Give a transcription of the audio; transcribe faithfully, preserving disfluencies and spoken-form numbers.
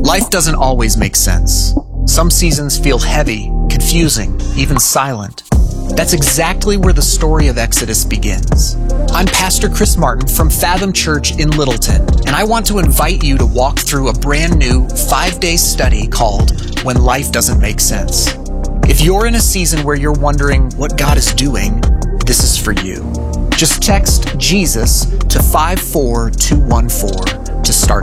Life doesn't always make sense. Some seasons feel heavy, confusing, even silent. That's exactly where the story of Exodus begins. I'm Pastor Chris Martin from Fathom Church in Littleton, and I want to invite you to walk through a brand new five-day study called When Life Doesn't Make Sense. If you're in a season where you're wondering what God is doing, this is for you. Just text Jesus to five four two one four to start